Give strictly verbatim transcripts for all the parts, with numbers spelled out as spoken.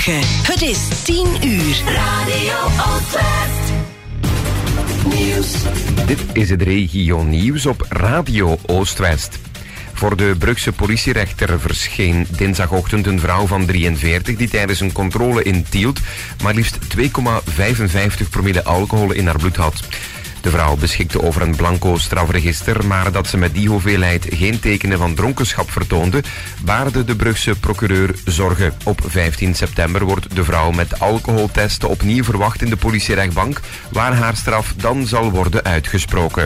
Goedemorgen, het is tien uur. Radio Oostwest. Nieuws. Dit is het regio nieuws op Radio Oostwest. Voor de Brugse politierechter verscheen dinsdagochtend een vrouw van drieënveertig die tijdens een controle in Tielt maar liefst twee komma vijfenvijftig promille alcohol in haar bloed had. De vrouw beschikte over een blanco strafregister, maar dat ze met die hoeveelheid geen tekenen van dronkenschap vertoonde, baarde de Brugse procureur zorgen. Op vijftien september wordt de vrouw met alcoholtesten opnieuw verwacht in de politierechtbank, waar haar straf dan zal worden uitgesproken.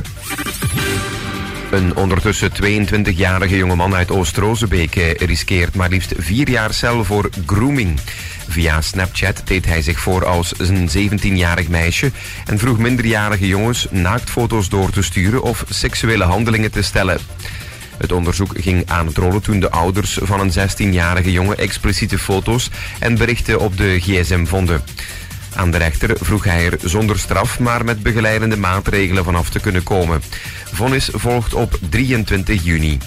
Een ondertussen tweeëntwintigjarige jongeman uit Oost-Rozebeke riskeert maar liefst vier jaar cel voor grooming. Via Snapchat deed hij zich voor als een zeventienjarig meisje en vroeg minderjarige jongens naaktfoto's door te sturen of seksuele handelingen te stellen. Het onderzoek ging aan het rollen toen de ouders van een zestienjarige jongen expliciete foto's en berichten op de gsm vonden. Aan de rechter vroeg hij er zonder straf, maar met begeleidende maatregelen vanaf te kunnen komen. Vonnis volgt op drieëntwintig juni.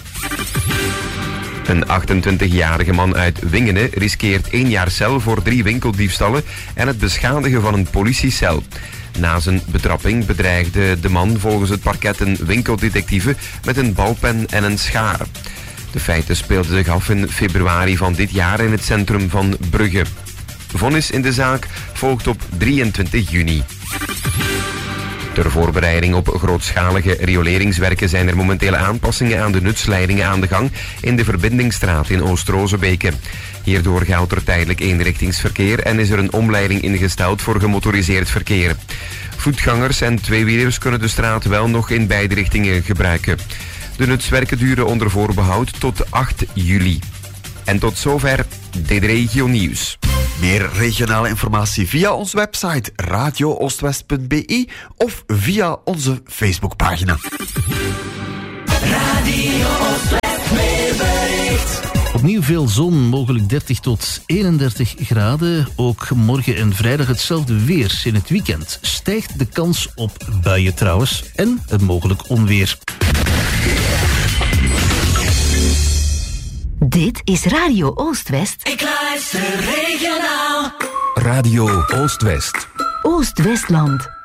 Een achtentwintigjarige man uit Wingene riskeert één jaar cel voor drie winkeldiefstallen en het beschadigen van een politiecel. Na zijn betrapping bedreigde de man volgens het parket een winkeldetectieve met een balpen en een schaar. De feiten speelden zich af in februari van dit jaar in het centrum van Brugge. Vonnis in de zaak volgt op drieëntwintig juni. Ter voorbereiding op grootschalige rioleringswerken zijn er momenteel aanpassingen aan de nutsleidingen aan de gang in de Verbindingsstraat in Oost-Rozebeke. Hierdoor geldt er tijdelijk eenrichtingsverkeer en is er een omleiding ingesteld voor gemotoriseerd verkeer. Voetgangers en tweewielers kunnen de straat wel nog in beide richtingen gebruiken. De nutswerken duren onder voorbehoud tot acht juli. En tot zover dit regio nieuws. Meer regionale informatie via onze website radio oostwest punt b e of via onze Facebookpagina. Radio Oostwest weerbericht. Opnieuw veel zon, mogelijk dertig tot eenendertig graden. Ook morgen en vrijdag hetzelfde weer. In het weekend stijgt de kans op buien trouwens en het mogelijk onweer. Dit is Radio Oostwest. Ik luister regionaal. Radio Oostwest. Oost-Westland.